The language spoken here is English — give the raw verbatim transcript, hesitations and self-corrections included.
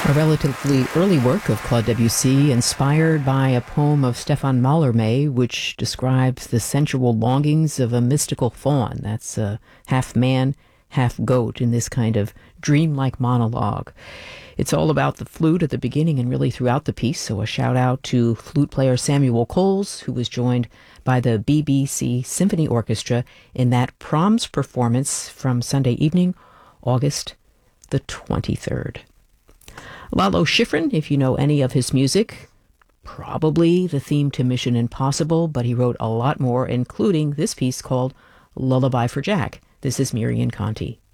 A relatively early work of Claude Debussy, inspired by a poem of Stefan Mallarmé, which describes the sensual longings of a mystical faun. That's uh, half man, half goat in this kind of dreamlike monologue. It's all about the flute at the beginning and really throughout the piece, so a shout out to flute player Samuel Coles, who was joined by the B B C Symphony Orchestra in that Proms performance from Sunday evening, August the twenty-third. Lalo Schifrin, if you know any of his music, probably the theme to Mission Impossible, but he wrote a lot more, including this piece called Lullaby for Jack. This is Miriam Conti.